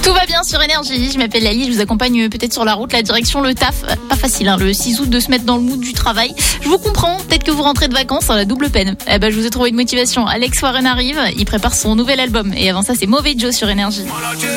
Tout va bien sur Énergie, je m'appelle Lali, je vous accompagne peut-être sur la route, la direction le taf. Pas facile, le 6 août de se mettre dans le mood du travail. Je vous comprends, peut-être que vous rentrez de vacances, la double peine. Je vous ai trouvé une motivation. Alex Warren arrive, il prépare son nouvel album. Et avant ça, c'est Mauvais Joe sur Énergie.